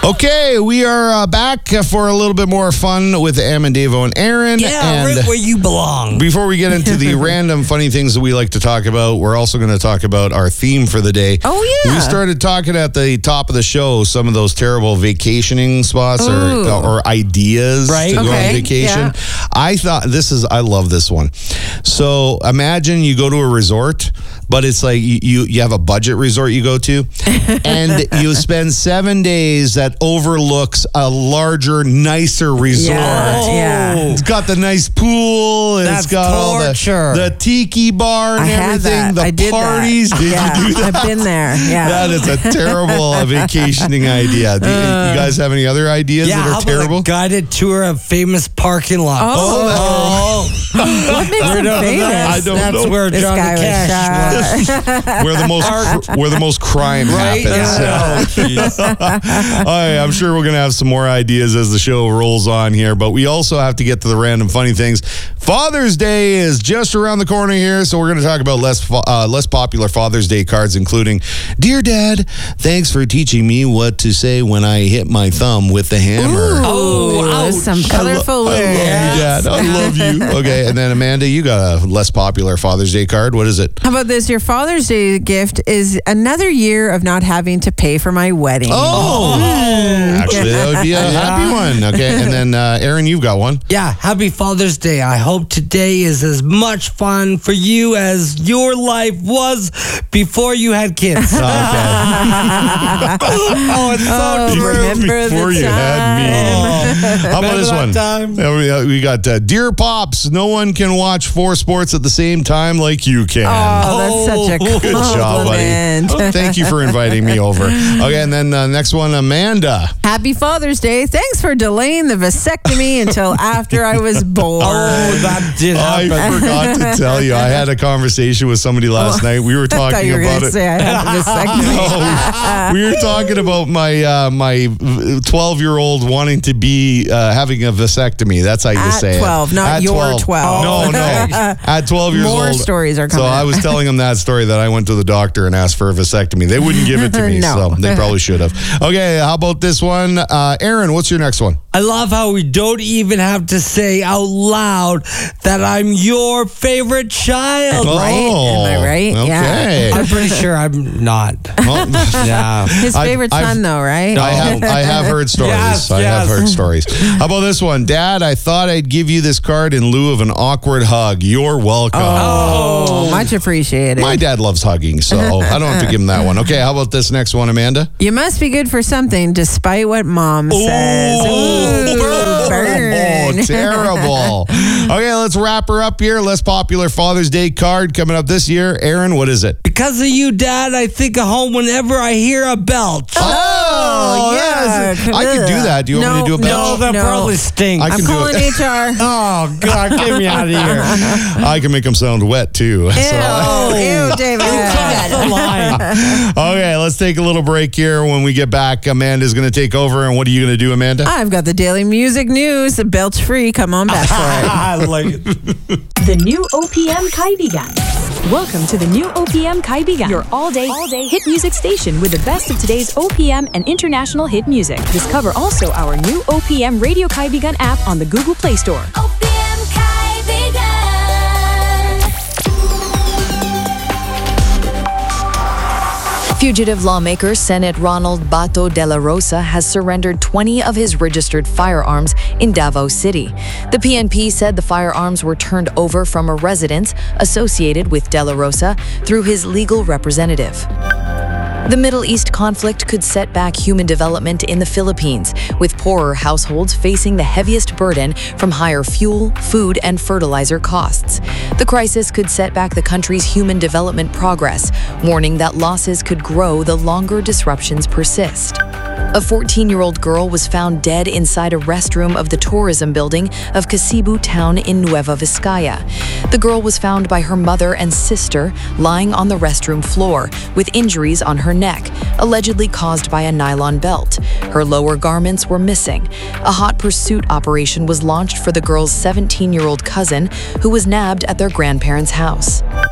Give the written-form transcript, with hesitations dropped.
Okay, we are back for a little bit more fun with Amandavo and Aaron. Yeah, right where you belong. Before we get into the random funny things that we like to talk about, we're also going to talk about our theme for the day. Oh, yeah. We started talking at the top of the show some of those terrible vacationing spots or ideas to go on vacation. Yeah. I thought I love this one. So imagine you go to a resort, but it's like you have a budget resort you go to, and you spend 7 days that overlooks a larger, nicer resort. Yeah. It's got the nice pool. That's It's got torture. all the tiki bar and I had everything. that. The I did parties. that. Did you do that? I've been there. Yeah. That is a terrible vacationing idea. You guys have any other ideas Yeah, that how are about terrible? a guided tour of famous parking lots? What makes them famous? I don't That's know. where This Johnny guy was Cash was. where the most crime Right? happens. Yeah. All right, I'm sure we're going to have some more ideas as the show rolls on here, but we also have to get to the random funny things. Father's Day is just around the corner here, so we're going to talk about less popular Father's Day cards, including, "Dear Dad, thanks for teaching me what to say when I hit my thumb with the hammer." Oh, some colorful I love words. you, Dad. I love you. Okay, and then Amanda, you got a less popular Father's Day card. What is it? How about this? Your Father's Day gift is another year of not having to pay for my wedding. Actually, that would be a happy one. Okay, and then Aaron, you've got one. Yeah, happy Father's Day. I hope today is as much fun for you as your life was before you had kids. Okay. Oh, it's so true. remember Before the you had me. How about this one? Time? We got Dear Pops, no one can watch 4 sports at the same time like you can. Oh, that's such a compliment. Good job, buddy. Thank you for inviting me over. Okay, and then next one, Amanda. Happy Father's Day. Thanks for delaying the vasectomy until after I was born. Oh, that did happen. I forgot to tell you. I had a conversation with somebody last night. We were I thought talking you were about going to it. say I had the vasectomy. No, we were talking about my 12-year-old wanting to be having a vasectomy. That's how you At say 12, it. not At your 12. No. At 12 years More old. stories are So coming I up. was telling them that story that I went to the doctor and asked for a vasectomy. They wouldn't give it to me, No. so they probably should have. Okay, how about this one? Aaron, what's your next one? I love how we don't even have to say out loud that I'm your favorite child. Right? Am I right? Okay. I'm pretty sure I'm not. Well, Yeah. His favorite son, though, right? I have heard stories. Yes, I have yes. heard stories. How about this one? Dad, I thought I'd give you this card in lieu of an awkward hug. You're welcome. Oh, much appreciated. My dad loves hugging, so I don't have to give him that one. Okay, how about this next one, Amanda? You must be good for something, despite what Mom says. Ooh, burn. Oh, terrible. Okay, let's wrap her up here. Less popular Father's Day card coming up this year. Aaron, what is it? Because of you, Dad, I think of home whenever I hear a belch. Oh, yeah. yes. I could do that. Do you want me to do a No, belch? that probably stinks. I can I'm do calling it. HR. Oh, God, get me out of here. I can make them sound wet, too. Ew, David. That's the line. Okay, let's take a little break here. When we get back, Amanda's going to take over. And what are you going to do, Amanda? I've got the daily music news. The belch free. Come on back for it. I like it. The new OPM Kaibigan. Welcome to the new OPM Kaibigan, your all-day hit music station with the best of today's OPM and international hit music. Discover also our new OPM Radio Kaibigan app on the Google Play Store. OPM Kaibigan. Fugitive lawmaker Senate Ronald Bato de la Rosa has surrendered 20 of his registered firearms in Davao City. The PNP said the firearms were turned over from a residence associated with de la Rosa through his legal representative. The Middle East conflict could set back human development in the Philippines, with poorer households facing the heaviest burden from higher fuel, food, and fertilizer costs. The crisis could set back the country's human development progress, warning that losses could grow the longer disruptions persist. A 14-year-old girl was found dead inside a restroom of the tourism building of Kasibu town in Nueva Vizcaya. The girl was found by her mother and sister lying on the restroom floor with injuries on her neck, allegedly caused by a nylon belt. Her lower garments were missing. A hot pursuit operation was launched for the girl's 17-year-old cousin, who was nabbed at their grandparents' house.